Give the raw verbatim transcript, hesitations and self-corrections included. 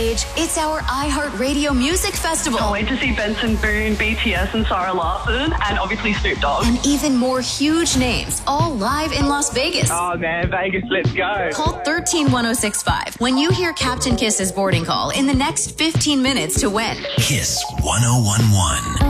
stage, it's our iHeartRadio Music Festival. Can't wait to see Benson Boone, B T S and Sarah Larson, and obviously Snoop Dogg. And even more huge names, all live in Las Vegas. Oh man, Vegas, let's go. Call one three one zero six five when you hear Captain Kiss's boarding call in the next fifteen minutes to win. Kiss one oh one one.